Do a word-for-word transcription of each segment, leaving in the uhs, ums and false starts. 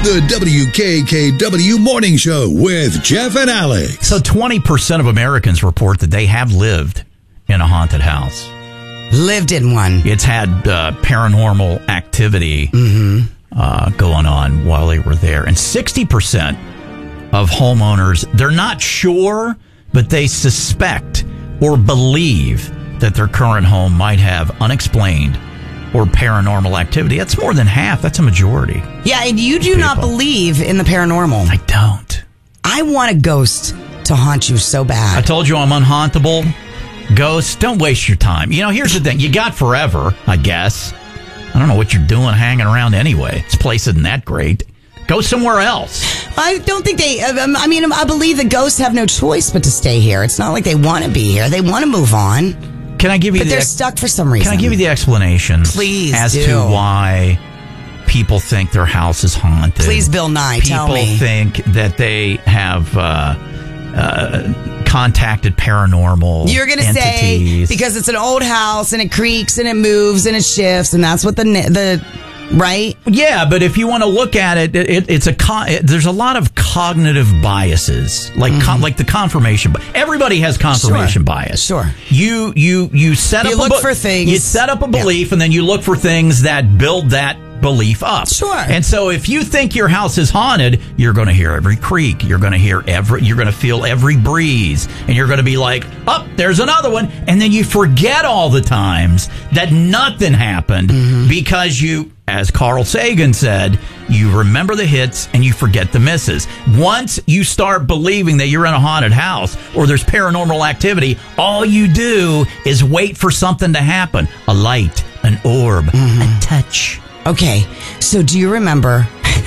The W K K W Morning Show with Jeff and Alex. So twenty percent of Americans report that they have lived in a haunted house. Lived in one. It's had uh, paranormal activity mm-hmm. uh, going on while they were there. And sixty percent of homeowners, they're not sure, but they suspect or believe that their current home might have unexplained or paranormal activity. That's more than half. That's a majority. Yeah, and you do people. not believe in the paranormal. I don't. I want a ghost to haunt you so bad. I told you I'm unhauntable. Ghosts, don't waste your time. You know, here's the thing. You got forever, I guess. I don't know what you're doing hanging around anyway. This place isn't that great. Go somewhere else. I don't think they, I mean, I believe that ghosts have no choice but to stay here. It's not like they want to be here. They want to move on. Can I give you but the they're ex- stuck for some reason. Can I give you the explanation? Please As do. to why people think their house is haunted. Please, Bill Nye, people tell me. People think that they have uh, uh, contacted paranormal You're going to entities. say because it's an old house and it creaks and it moves and it shifts and that's what the the right? Yeah, but if you want to look at it, it, it it's a con- it, there's a lot of cognitive biases, like Mm-hmm. con- like the confirmation. Bi- Everybody has confirmation Sure. bias. Sure. You you you set You up look a bu- for things. You set up a belief, yeah. and then you look for things that build that belief up. Sure. And so if you think your house is haunted, you're going to hear every creak. You're going to hear every. You're going to feel every breeze, and you're going to be like, "Oh, there's another one," and then you forget all the times that nothing happened mm-hmm. because you. As Carl Sagan said, you remember the hits and you forget the misses. Once you start believing that you're in a haunted house or there's paranormal activity, all you do is wait for something to happen. A light, an orb, mm-hmm. a touch. Okay, so do you remember,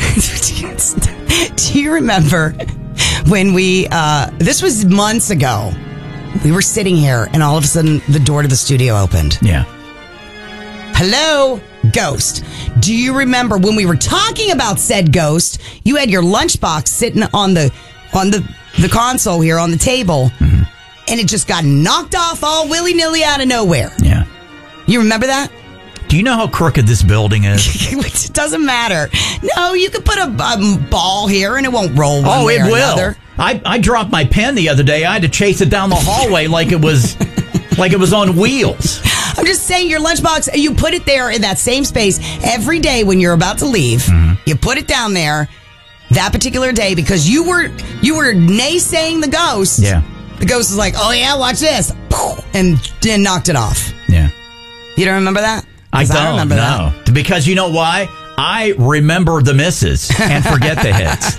do you remember when we, uh, this was months ago, we were sitting here and all of a sudden the door to the studio opened. Yeah. Hello, ghost. Do you remember when we were talking about said ghost, you had your lunchbox sitting on the on the, the console here on the table, mm-hmm. and it just got knocked off all willy-nilly out of nowhere. Yeah. You remember that? Do you know how crooked this building is? It doesn't matter. No, you could put a, a ball here and it won't roll one oh, way it or will. another. I, I dropped my pen the other day. I had to chase it down the hallway like it was like it was on wheels. I'm just saying your lunchbox, you put it there in that same space every day when you're about to leave. Mm-hmm. You put it down there that particular day because you were you were naysaying the ghost. Yeah. The ghost was like, oh yeah, watch this. And then knocked it off. Yeah. You don't remember that? I don't I remember know. that. Because you know why? I remember the misses and forget the hits.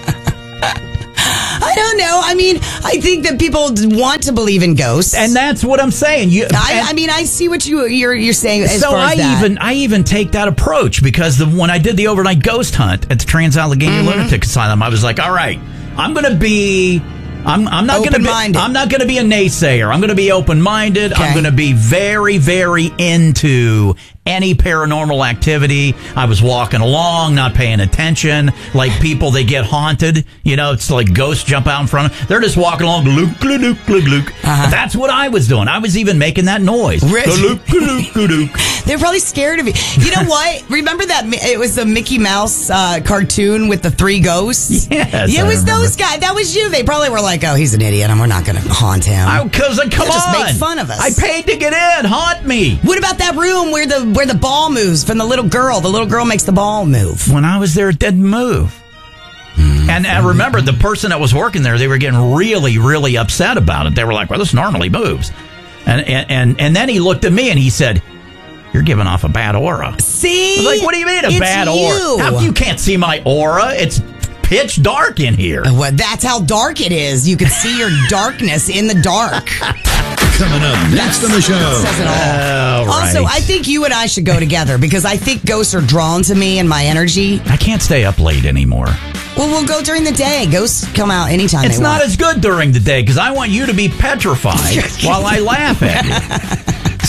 I don't know. I mean, I think that people want to believe in ghosts. And that's what I'm saying. You, I, I mean, I see what you, you're you're saying as so far as I that. even I even take that approach because the, when I did the overnight ghost hunt at the Trans-Allegheny Mm-hmm. Lunatic Asylum, I was like, all right, I'm going to be... I'm, I'm not going to be. I'm not going to be a naysayer. I'm going to be open-minded. Okay. I'm going to be very, very into any paranormal activity. I was walking along, not paying attention. Like people, they get haunted. You know, it's like ghosts jump out in front of them. They're just walking along. Glook, glook, glook, glook, glook. Uh-huh. That's what I was doing. I was even making that noise. Really? Glook, glook, glook, glook. They're probably scared of you. You know what? Remember that? It was the Mickey Mouse uh, cartoon with the three ghosts? Yes, It I was remember. those guys. That was you. They probably were like, oh, he's an idiot and we're not going to haunt him. Because come They'll on, just make fun of us. I paid to get in. Haunt me. What about that room where the where the ball moves from the little girl? The little girl makes the ball move. When I was there, it didn't move. Mm-hmm. And I remember the person that was working there, they were getting really, really upset about it. They were like, well, this normally moves. And and and, and then he looked at me and he said, you're giving off a bad aura. See? I was like, what do you mean a It's bad you. aura? How you can't see my aura? It's pitch dark in here. Well, that's how dark it is. You can see your darkness in the dark. Coming up next on the show. That says it all. All Also, right. I think you and I should go together because I think ghosts are drawn to me and my energy. I can't stay up late anymore. Well, we'll go during the day. Ghosts come out anytime It's they not want. as good during the day because I want you to be petrified while I laugh at you.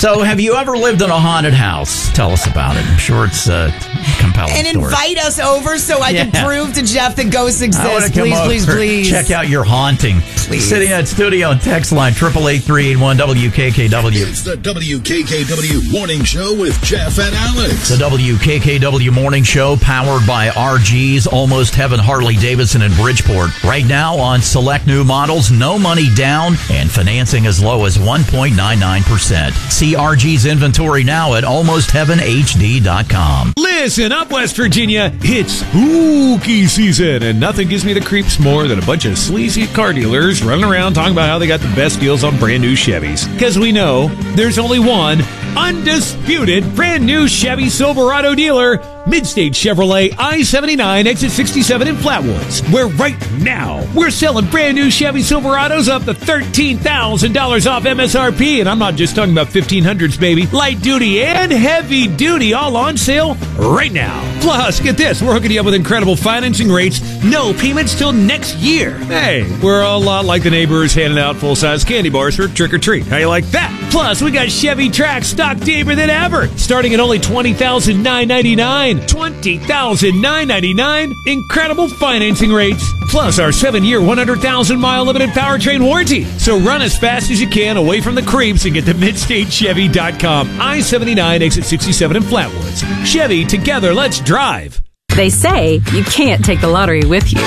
So, have you ever lived in a haunted house? Tell us about it. I'm sure it's a compelling And story. invite us over so I Yeah. can prove to Jeff that ghosts I wanna exist. come Please, over, please, please. Check out your haunting. Please. Sitting at studio and text line triple eight three eight one W K K W. It's the W K K W Morning Show with Jeff and Alex. The W K K W Morning Show, powered by R G's Almost Heaven Harley-Davidson in Bridgeport. Right now on select new models, no money down and financing as low as one point nine nine percent. See R G's inventory now at almost heaven H D dot com. Listen up, West Virginia. It's spooky season, and nothing gives me the creeps more than a bunch of sleazy car dealers running around talking about how they got the best deals on brand new Chevys. Because we know there's only one undisputed brand new Chevy Silverado dealer, Midstate Chevrolet I seventy-nine, exit sixty-seven in Flatwoods, where right now we're selling brand new Chevy Silverados up to thirteen thousand dollars off M S R P. And I'm not just talking about fifteen hundreds, baby. Light duty and heavy duty all on sale right now. Plus, get this, we're hooking you up with incredible financing rates, no payments till next year. Hey, we're a lot like the neighbors handing out full-size candy bars for trick-or-treat. How you like that? Plus, we got Chevy Trax stock deeper than ever, starting at only twenty thousand nine hundred ninety-nine dollars. twenty thousand nine hundred ninety-nine dollars. Incredible financing rates. Plus, our seven-year, one hundred thousand mile limited powertrain warranty. So run as fast as you can away from the creeps and get to midstate chevy dot com. I seventy-nine, exit sixty-seven in Flatwoods. Chevy, together, let's drive. They say you can't take the lottery with you.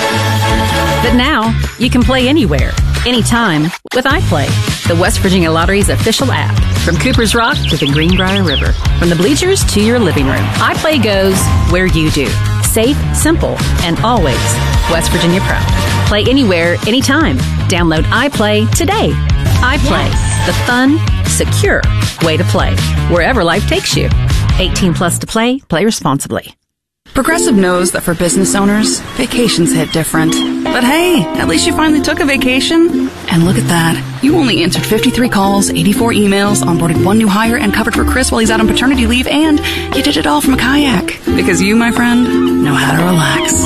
But now, you can play anywhere, anytime, with iPlay, the West Virginia Lottery's official app. From Cooper's Rock to the Greenbrier River, from the bleachers to your living room, iPlay goes where you do. Safe, simple, and always West Virginia proud. Play anywhere, anytime. Download iPlay today. iPlay, the fun, secure way to play, wherever life takes you. eighteen plus to play, play responsibly. Progressive knows that for business owners, vacations hit different. But hey, at least you finally took a vacation. And look at that. You only answered fifty-three calls, eighty-four emails, onboarded one new hire, and covered for Chris while he's out on paternity leave, and you did it all from a kayak. Because you, my friend, know how to relax.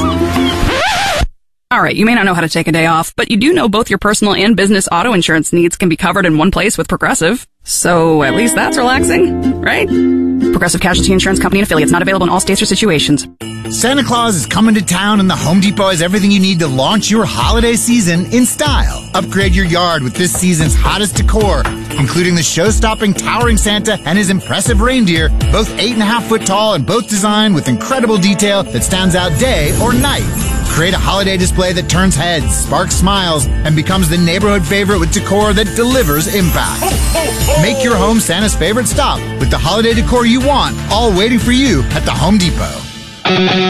Alright, you may not know how to take a day off, but you do know both your personal and business auto insurance needs can be covered in one place with Progressive. So at least that's relaxing, right? Progressive Casualty Insurance Company and affiliates, not available in all states or situations. Santa Claus is coming to town, and the Home Depot has everything you need to launch your holiday season in style. Upgrade your yard with this season's hottest decor, including the show-stopping towering Santa and his impressive reindeer, both eight and a half foot tall and both designed with incredible detail that stands out day or night. Create a holiday display that turns heads, sparks smiles, and becomes the neighborhood favorite with decor that delivers impact. Make your home Santa's favorite stop with the holiday decor you want, all waiting for you at the Home Depot.